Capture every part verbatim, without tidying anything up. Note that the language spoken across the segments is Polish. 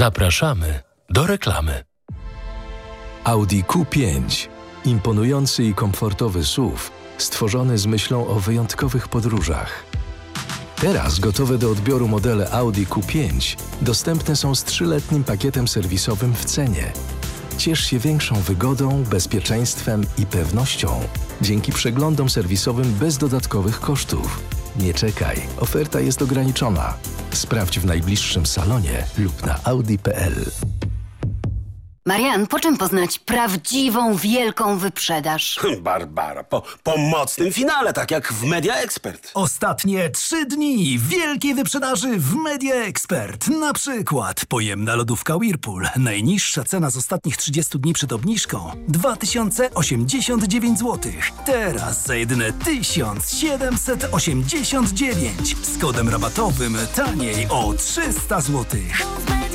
Zapraszamy do reklamy. Audi Q pięć. Imponujący i komfortowy S U V, stworzony z myślą o wyjątkowych podróżach. Teraz gotowe do odbioru modele Audi Q pięć dostępne są z trzyletnim pakietem serwisowym w cenie. Ciesz się większą wygodą, bezpieczeństwem i pewnością dzięki przeglądom serwisowym bez dodatkowych kosztów. Nie czekaj, oferta jest ograniczona. Sprawdź w najbliższym salonie lub na audi kropka p l. Marian, po czym poznać prawdziwą, wielką wyprzedaż? Barbara, po, po mocnym finale, tak jak w Media Expert. Ostatnie trzy dni wielkiej wyprzedaży w Media Expert. Na przykład pojemna lodówka Whirlpool. Najniższa cena z ostatnich trzydziestu dni przed obniżką dwa tysiące osiemdziesiąt dziewięć złotych. Teraz za jedyne tysiąc siedemset osiemdziesiąt dziewięć. Z kodem rabatowym taniej o trzysta złotych.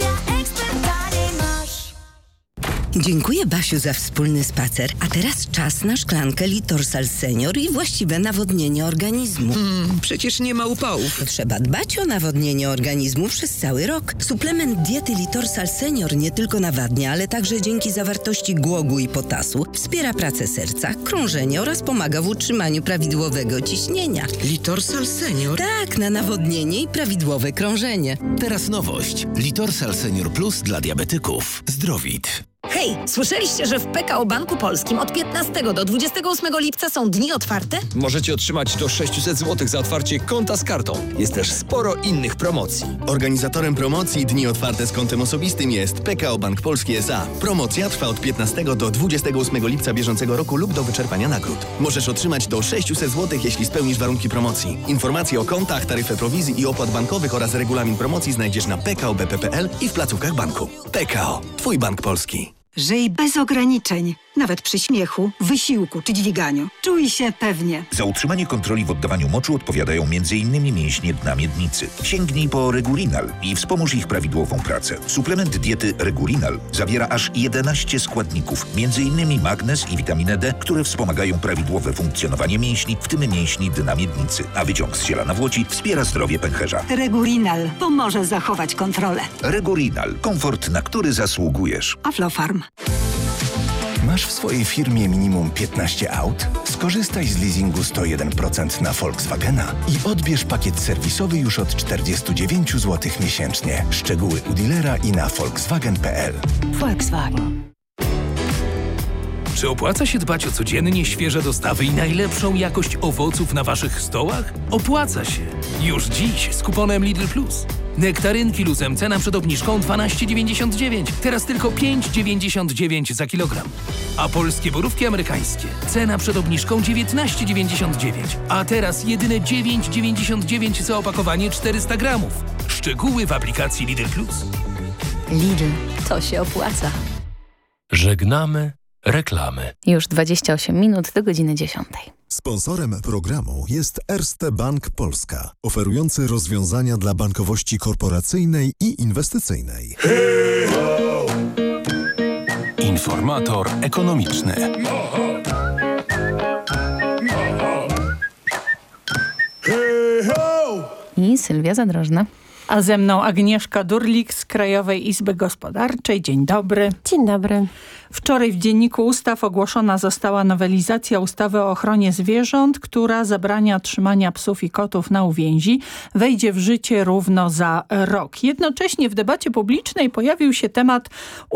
Dziękuję, Basiu, za wspólny spacer. A teraz czas na szklankę Litorsal Senior i właściwe nawodnienie organizmu. Hmm, przecież nie ma upałów. Trzeba dbać o nawodnienie organizmu przez cały rok. Suplement diety Litorsal Senior nie tylko nawadnia, ale także dzięki zawartości głogu i potasu wspiera pracę serca, krążenie oraz pomaga w utrzymaniu prawidłowego ciśnienia. Litorsal Senior? Tak, na nawodnienie i prawidłowe krążenie. Teraz nowość. Litorsal Senior Plus dla diabetyków. Zdrowit. Hej, słyszeliście, że w P K O Banku Polskim od piętnastego do dwudziestego ósmego lipca są dni otwarte? Możecie otrzymać do sześćset złotych za otwarcie konta z kartą. Jest też sporo innych promocji. Organizatorem promocji Dni Otwarte z kontem osobistym jest P K O Bank Polski S A. Promocja trwa od piętnastego do dwudziestego ósmego lipca bieżącego roku lub do wyczerpania nagród. Możesz otrzymać do sześćset złotych, jeśli spełnisz warunki promocji. Informacje o kontach, taryfę prowizji i opłat bankowych oraz regulamin promocji znajdziesz na p k o b p kropka p l i w placówkach banku. P K O. Twój bank polski. Żyj bez ograniczeń, nawet przy śmiechu, wysiłku czy dźwiganiu. Czuj się pewnie. Za utrzymanie kontroli w oddawaniu moczu odpowiadają między innymi mięśnie dna miednicy. Sięgnij po Regulinal i wspomóż ich prawidłową pracę. Suplement diety Regulinal zawiera aż jedenaście składników, między innymi magnez i witaminę D, które wspomagają prawidłowe funkcjonowanie mięśni, w tym mięśni dna miednicy. A wyciąg z ziela nawłoci wspiera zdrowie pęcherza. Regulinal pomoże zachować kontrolę. Regulinal. Komfort, na który zasługujesz. Aflofarm. Masz w swojej firmie minimum piętnaście aut? Skorzystaj z leasingu sto jeden procent na Volkswagena i odbierz pakiet serwisowy już od czterdzieści dziewięć złotych miesięcznie. Szczegóły u dealera i na volkswagen kropka p l. Volkswagen. Czy opłaca się dbać o codziennie świeże dostawy i najlepszą jakość owoców na waszych stołach? Opłaca się. Już dziś z kuponem Lidl Plus. Nektarynki luzem, cena przed obniżką dwanaście dziewięćdziesiąt dziewięć, teraz tylko pięć dziewięćdziesiąt dziewięć za kilogram. A polskie borówki amerykańskie, cena przed obniżką dziewiętnaście dziewięćdziesiąt dziewięć, a teraz jedyne dziewięć dziewięćdziesiąt dziewięć za opakowanie czterysta gramów. Szczegóły w aplikacji Lidl Plus. Lidl, to się opłaca. Żegnamy reklamy. Już dwadzieścia osiem minut do godziny dziesiątej. Sponsorem programu jest Erste Bank Polska, oferujący rozwiązania dla bankowości korporacyjnej i inwestycyjnej. Informator ekonomiczny. I Sylwia Zadrożna. A ze mną Agnieszka Durlik z Krajowej Izby Gospodarczej. Dzień dobry. Dzień dobry. Wczoraj w Dzienniku Ustaw ogłoszona została nowelizacja ustawy o ochronie zwierząt, która zabrania trzymania psów i kotów na uwięzi. Wejdzie w życie równo za rok. Jednocześnie w debacie publicznej pojawił się temat